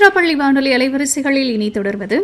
திருச்சிராப்பள்ளி வானொலி அலைவரிசைகளில் இனி தொடர்வது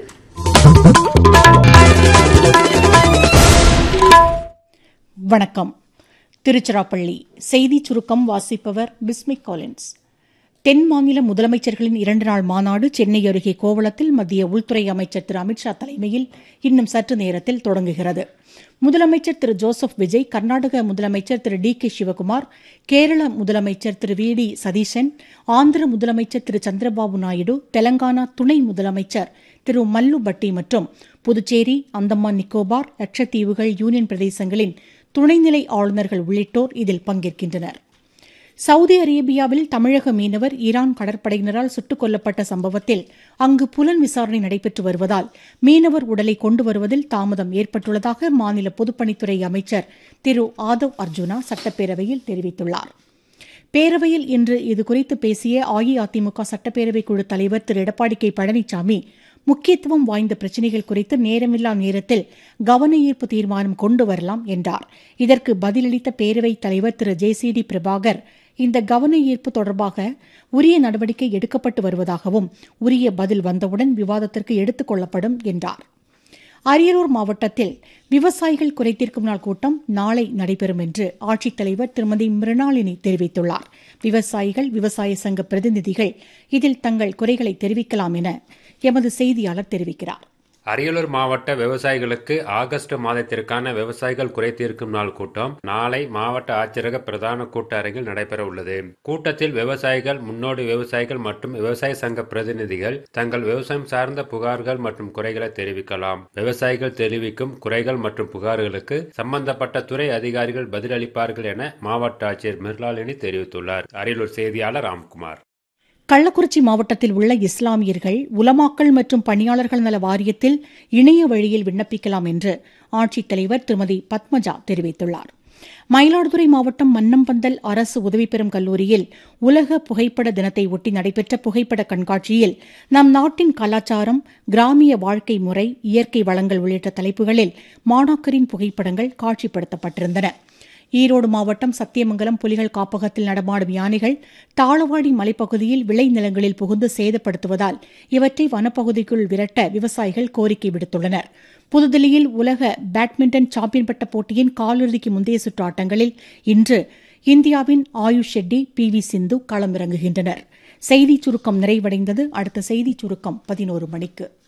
வணக்கம். திருச்சிராப்பள்ளி செய்திச் சுருக்கம் வாசிப்பவர் பிஸ்மிக் காலின்ஸ். தென் மாநில முதலமைச்சர்களின் 2 நாள் மாநாடு சென்னை அருகே கோவளத்தில் மத்திய உள்துறை அமைச்சர் திரு அமித்ஷா தலைமையில் இன்னும் சற்று நேரத்தில் தொடங்குகிறது. முதலமைச்சர் திரு ஜோசப் விஜய், கர்நாடக முதலமைச்சர் திரு டி கே சிவகுமார், கேரள முதலமைச்சர் திரு வி டி சதீசன், ஆந்திர முதலமைச்சர் திரு சந்திரபாபு நாயுடு, தெலங்கானா துணை முதலமைச்சர் திரு மல்லு பட்டி மற்றும் புதுச்சேரி, அந்தமான் நிக்கோபார், லட்சத்தீவுகள் யூனியன் பிரதேசங்களின் துணைநிலை ஆளுநர்கள் உள்ளிட்டோர் இதில் பங்கேற்கின்றனர். சவுதி அரேபியாவில் தமிழக மீனவர் ஈரான் கடற்படையினரால் சுட்டுக் கொல்லப்பட்ட சம்பவத்தில் அங்கு புலன் விசாரணை நடைபெற்று வருவதால் மீனவர் உடலை கொண்டு வருவதில் தாமதம் ஏற்பட்டுள்ளதாக மாநில பொதுப்பணித்துறை அமைச்சர் திரு ஆதவ் அர்ஜுனா சட்டப்பேரவையில் தெரிவித்துள்ளார். பேரவையில் இன்று இதுகுறித்து பேசிய அஇஅதிமுக சட்டப்பேரவைக் குழு தலைவர் திரு எடப்பாடி கே பழனிசாமி, முக்கியத்துவம் வாய்ந்த பிரச்சினைகள் குறித்து நேரமில்லா நேரத்தில் கவன ஈர்ப்பு தீர்மானம் கொண்டு வரலாம் என்றார். இதற்கு பதிலளித்த பேரவைத் தலைவர் திரு ஜே.சி.டி. பிரபாகர், இந்த கவன ஈர்ப்பு தொடர்பாக உரிய நடவடிக்கை எடுக்கப்பட்டு வருவதாகவும் உரிய பதில் வந்தவுடன் விவாதத்திற்கு எடுத்துக் கொள்ளப்படும் என்றார். அரியலூர் மாவட்டத்தில் விவசாயிகள் குறைதீர்க்கும் நாள் கூட்டம் நாளை நடைபெறும் என்று ஆட்சித்தலைவர் திருமதி மிருணாளினி தெரிவித்துள்ளார். விவசாயிகள், விவசாய சங்க பிரதிநிதிகள் இதில் தங்கள் குறைகளை தெரிவிக்கலாம் என எமது செய்தியாளர் தெரிவிக்கிறார். அரியலூர் மாவட்ட விவசாயிகளுக்கு ஆகஸ்ட் மாதத்திற்கான விவசாயிகள் குறைதீர்க்கும் நாள் கூட்டம் நாளை மாவட்ட ஆட்சியரக பிரதான கூட்ட அரங்கில் நடைபெற உள்ளது. கூட்டத்தில் விவசாயிகள், முன்னோடி விவசாயிகள் மற்றும் விவசாய சங்க பிரதிநிதிகள் தங்கள் விவசாயம் சார்ந்த புகார்கள் மற்றும் குறைகளை தெரிவிக்கலாம். விவசாயிகள் தெரிவிக்கும் குறைகள் மற்றும் புகார்களுக்கு சம்பந்தப்பட்ட துறை அதிகாரிகள் பதிலளிப்பார்கள் என மாவட்ட ஆட்சியர் மிர்லாலினி தெரிவித்துள்ளார். அரியலூர் செய்தியாளர் ராம்குமார். கள்ளக்குறிச்சி மாவட்டத்தில் உள்ள இஸ்லாமியர்கள் உலமாக்கள் மற்றும் பணியாளர்கள் நல வாரியத்தில் இணைய வழியில் விண்ணப்பிக்கலாம் என்று ஆட்சித்தலைவர் திருமதி பத்மஜா தெரிவித்துள்ளார். மயிலாடுதுறை மாவட்டம் மன்னம்பந்தல் அரசு உதவிபெறும் கல்லூரியில் உலக புகைப்பட தினத்தை ஒட்டி நடைபெற்ற புகைப்பட கண்காட்சியில் நம் நாட்டின் கலாச்சாரம், கிராமிய வாழ்க்கை முறை, இயற்கை வளங்கள் உள்ளிட்ட தலைப்புகளில் மாணாக்கரின் புகைப்படங்கள் காட்சிப்படுத்தப்பட்டிருந்தன. ஈரோடு மாவட்டம் சத்தியமங்கலம் புலிகள் காப்பகத்தில் நடமாடும் யானைகள் தாளவாடி மலைப்பகுதியில் விளைநிலங்களில் புகுந்து சேதப்படுத்துவதால் இவற்றை வனப்பகுதிக்குள் விரட்ட விவசாயிகள் கோரிக்கை விடுத்துள்ளனர். புதுதில்லியில் உலக பேட்மிண்டன் சாம்பியன் பட்ட போட்டியின் காலிறுதிக்கு முந்தைய சுற்று ஆட்டங்களில் இன்று இந்தியாவின் ஆயுஷ் ஷெட்டி, பி.வி. சிந்து களமிறங்குகின்றனர். செய்திச் சுருக்கம் நிறைவடைந்தது. அடுத்த செய்திச் சுருக்கம் 11 மணிக்கு.